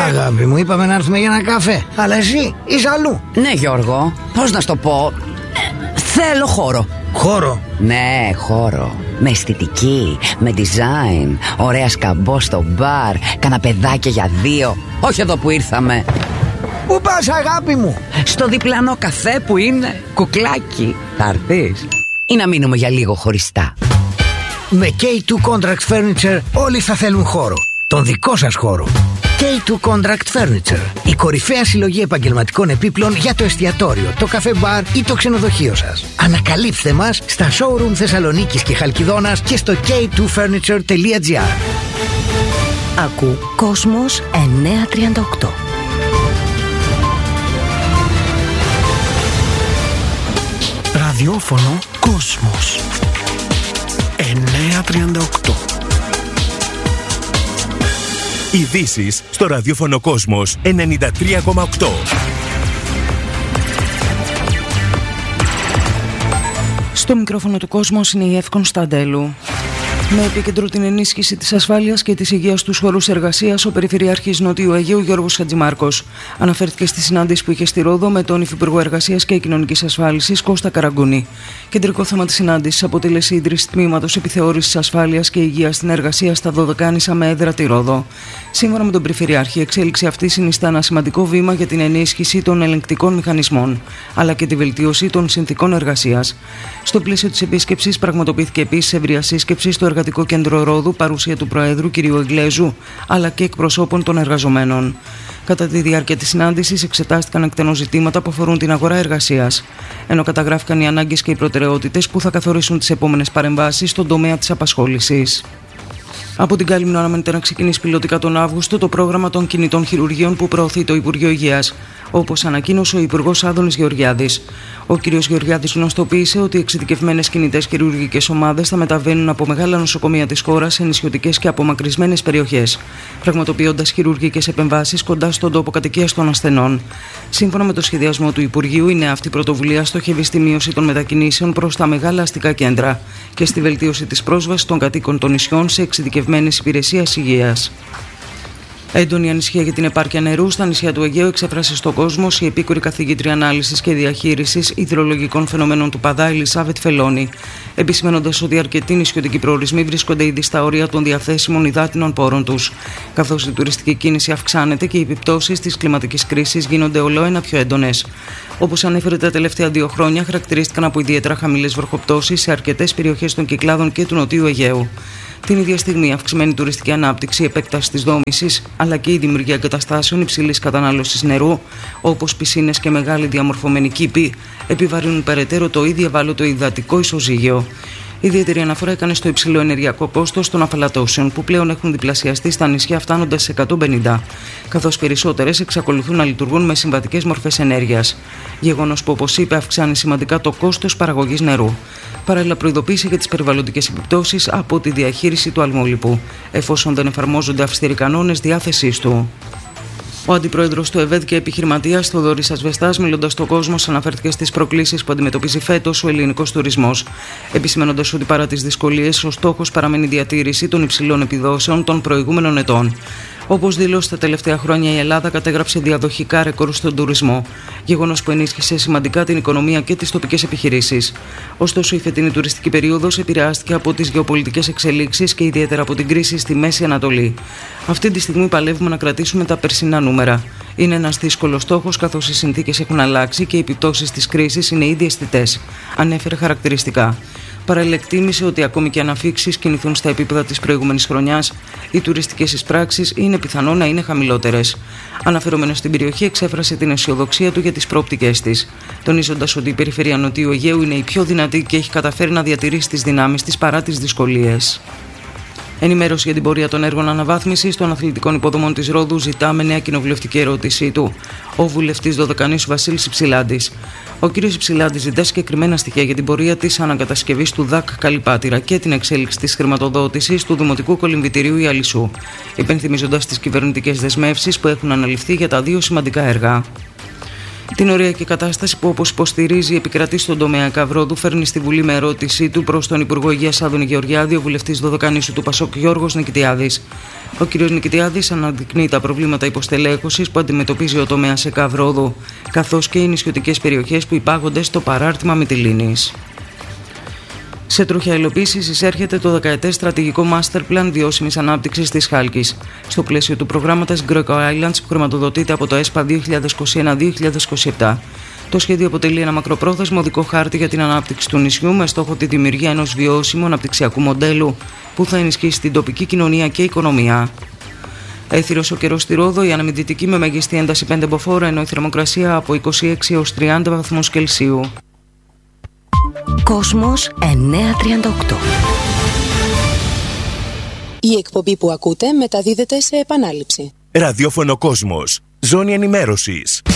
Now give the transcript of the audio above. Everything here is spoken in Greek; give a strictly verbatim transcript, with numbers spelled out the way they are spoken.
Αγάπη μου, είπαμε να έρθουμε για ένα καφέ. Αλλά εσύ είσαι αλλού. Ναι, Γιώργο, πώς να σου το πω. ε, Θέλω χώρο. Χώρο? Ναι, χώρο. Με αισθητική, με design. Ωραία σκαμπό στο μπαρ. Καναπεδάκια για δύο. Όχι εδώ που ήρθαμε. Πού πας, αγάπη μου? Στο διπλανό καφέ που είναι κουκλάκι. Θα έρθεις ή να μείνουμε για λίγο χωριστά? Με κέι τού Contract Furniture όλοι θα θέλουν χώρο. Τον δικό σας χώρο. κέι τού Contract Furniture. Η κορυφαία συλλογή επαγγελματικών επίπλων για το εστιατόριο, το καφέ μπαρ ή το ξενοδοχείο σας. Ανακαλύψτε μας στα showroom Θεσσαλονίκης και Χαλκιδόνας και στο κέι τού φέρνιτσερ τελεία τζι άρ. Ακού Κόσμος εννιακόσια τριάντα οκτώ. Ραδιόφωνο Κόσμος εννιακόσια τριάντα οκτώ. Ειδήσεις στο ραδιόφωνο Κόσμος ενενήντα τρία κόμμα οκτώ. Στο μικρόφωνο του Κόσμος είναι η Εύη Κωνσταντέλου. Με επίκεντρο την ενίσχυση της ασφάλειας και της υγείας στους χώρους εργασίας, ο Περιφερειάρχης Νοτιού Αιγαίου Γιώργος Χατζημάρκος αναφέρθηκε στη συνάντηση που είχε στη Ρόδο με τον Υφυπουργό Εργασίας και Κοινωνικής Ασφάλισης Κώστα Καραγκούνη. Κεντρικό θέμα της συνάντησης αποτέλεσε η ίδρυση τμήματος επιθεώρησης ασφάλειας και υγείας στην εργασία στα Δωδεκάνησα με έδρα τη Ρόδο. Σύμφωνα με τον Περιφερειάρχη, η εξέλιξη αυτή συνιστά ένα σημαντικό βήμα για την ενίσχυση των ελεγκτικών μηχανισμών, αλλά και τη βελτίωση των συνθηκών εργασίας. Στο πλαίσιο της επίσκεψης, πραγματοποιήθηκε επίσης ευρεία σύσκεψη στο Εργατικό Κέντρο Ρόδου, παρουσία του Προέδρου κ. Εγγλέζου, αλλά και εκπροσώπων των εργαζομένων. Κατά τη διάρκεια της συνάντησης, εξετάστηκαν εκτενώς ζητήματα που αφορούν την αγορά εργασίας, ενώ καταγράφηκαν οι ανάγκες και οι προτεραιότητες που θα καθορίσουν τις επόμενες παρεμβάσεις στον τομέα της απασχόλησης. Από την Κάλυμνο αναμένεται να ξεκινήσει πιλωτικά τον Αύγουστο το πρόγραμμα των κινητών χειρουργείων που προωθεί το Υπουργείο Υγείας, όπως ανακοίνωσε ο Υπουργός Άδωνης Γεωργιάδης. Ο κ. Γεωργιάδης γνωστοποίησε ότι οι εξειδικευμένες κινητές χειρουργικές ομάδες θα μεταβαίνουν από μεγάλα νοσοκομεία της χώρας σε νησιωτικές και απομακρυσμένες περιοχές, πραγματοποιώντας χειρουργικές επεμβάσεις κοντά στον τόπο κατοικίας των ασθενών. Σύμφωνα με το σχεδιασμό του Υπουργείου, η νέα αυτή πρωτοβουλία στοχεύει στη μείωση των μετακινήσεων προς τα μεγάλα αστικά κέντρα και στη βελτίωση της πρόσβασης των κατοίκων των νησιών σε εξειδικευμένες υπηρεσίες υγείας. Έντονη ανησυχία για την επάρκεια νερού στα νησιά του Αιγαίου εξέφρασε στον κόσμο η επίκουρη καθηγήτρια ανάλυσης και διαχείρισης υδρολογικών φαινομένων του Παδά, Ελισάβετ Φελώνη, επισημένοντας ότι αρκετοί νησιωτικοί προορισμοί βρίσκονται ήδη στα όρια των διαθέσιμων υδάτινων πόρων τους, καθώς η τουριστική κίνηση αυξάνεται και οι επιπτώσεις της κλιματικής κρίσης γίνονται ολοένα πιο έντονες. Όπως ανέφερε, τα τελευταία δύο χρόνια χαρακτηρίστηκαν από ιδιαίτερα χαμηλές βροχοπτώσεις σε αρκετές περιοχές των Κυκλάδων και του Νοτιού Αιγαίου. Την ίδια στιγμή, αυξημένη τουριστική ανάπτυξη, η επέκταση της δόμησης, αλλά και η δημιουργία εγκαταστάσεων υψηλής κατανάλωσης νερού, όπως πισίνες και μεγάλη διαμορφωμένη κήπη, επιβαρύνουν περαιτέρω το ήδη ευάλωτο υδατικό ισοζύγιο. Ιδιαίτερη αναφορά έκανε στο υψηλό ενεργειακό κόστος των αφαλατώσεων, που πλέον έχουν διπλασιαστεί στα νησιά, φτάνοντας σε εκατόν πενήντα, καθώς περισσότερες εξακολουθούν να λειτουργούν με συμβατικές μορφές ενέργειας. Γεγονός που, όπως είπε, αυξάνει σημαντικά το κόστος παραγωγής νερού. Παράλληλα, προειδοποίησε για τις περιβαλλοντικές επιπτώσεις από τη διαχείριση του αλμόλυπου, εφόσον δεν εφαρμόζονται αυστηροί κανόνες διάθεσής του. Ο αντιπρόεδρος του ΕΒΕΔ και επιχειρηματίας Θοδωρής Ασβεστάς, μιλώντας στον κόσμο, αναφέρθηκε στις προκλήσεις που αντιμετωπίζει φέτος ο ελληνικός τουρισμός, επισημένοντας ότι παρά τις δυσκολίες, ο στόχος παραμένει η διατήρηση των υψηλών επιδόσεων των προηγούμενων ετών. Όπως δήλωσε, τα τελευταία χρόνια η Ελλάδα κατέγραψε διαδοχικά ρεκόρ στον τουρισμό, γεγονός που ενίσχυσε σημαντικά την οικονομία και τις τοπικές επιχειρήσεις. Ωστόσο, η φετινή τουριστική περίοδος επηρεάστηκε από τις γεωπολιτικές εξελίξεις και ιδιαίτερα από την κρίση στη Μέση Ανατολή. Αυτή τη στιγμή παλεύουμε να κρατήσουμε τα περσινά νούμερα. Είναι ένας δύσκολος στόχος, καθώς οι συνθήκες έχουν αλλάξει και οι επιπτώσεις της κρίσης είναι ήδη αισθητές, ανέφερε χαρακτηριστικά. Παράλληλα, εκτίμησε ότι ακόμη και αν αφήξεις κινηθούν στα επίπεδα της προηγούμενης χρονιάς, οι τουριστικές εισπράξεις είναι πιθανό να είναι χαμηλότερες. Αναφερόμενος στην περιοχή, εξέφρασε την αισιοδοξία του για τις προοπτικές της, τονίζοντας ότι η περιφέρεια Νοτιού Αιγαίου είναι η πιο δυνατή και έχει καταφέρει να διατηρήσει τις δυνάμεις της παρά τις δυσκολίες. Ενημέρωση για την πορεία των έργων αναβάθμισης των αθλητικών υποδομών της Ρόδου ζητά με νέα κοινοβουλευτική ερώτησή του ο βουλευτής Δωδεκανήσου Βασίλης Υψηλάντης. Ο κ. Υψηλάντης ζητά συγκεκριμένα στοιχεία για την πορεία της ανακατασκευής του ΔΑΚ Καλυπάτηρα και την εξέλιξη της χρηματοδότησης του Δημοτικού Κολυμβητηρίου Ιαλισσού, υπενθυμίζοντας τις κυβερνητικές δεσμεύσεις που έχουν αναλυφθεί για τα δύο σημαντικά έργα. Την οριακή κατάσταση που, όπως υποστηρίζει, επικρατεί στον τομέα Καβρόδου, φέρνει στη Βουλή με ερώτησή του προς τον Υπουργό Υγείας Άδωνη Γεωργιάδη ο βουλευτής Δωδεκανήσου του Πασόκ Γιώργος Νικητιάδης. Ο κ. Νικητιάδης αναδεικνύει τα προβλήματα υποστελέχωσης που αντιμετωπίζει ο τομέας σε Καβρόδου, καθώς και οι νησιωτικές περιοχές που υπάγονται στο παράρτημα Μυτιλήνης. Σε τροχιά υλοποίησης εισέρχεται το δεκαετές στρατηγικό Master Plan βιώσιμης ανάπτυξης της Χάλκης. Στο πλαίσιο του προγράμματος Greco Islands που χρηματοδοτείται από το ΕΣΠΑ δύο χιλιάδες είκοσι ένα δύο χιλιάδες είκοσι επτά. Το σχέδιο αποτελεί ένα μακροπρόθεσμο οδικό χάρτη για την ανάπτυξη του νησιού με στόχο τη δημιουργία ενός βιώσιμου αναπτυξιακού μοντέλου που θα ενισχύσει την τοπική κοινωνία και οικονομία. Έθυρος ο καιρός στη Ρόδο, η αναμυντική με μέγιστη ένταση πέντε μποφόρ, ενώ η θερμοκρασία από είκοσι έξι έως τριάντα βαθμούς Κελσίου. Κόσμος εννιακόσια τριάντα οκτώ. Η εκπομπή που ακούτε μεταδίδεται σε επανάληψη. Ραδιόφωνο Κόσμος. Ζώνη ενημέρωσης.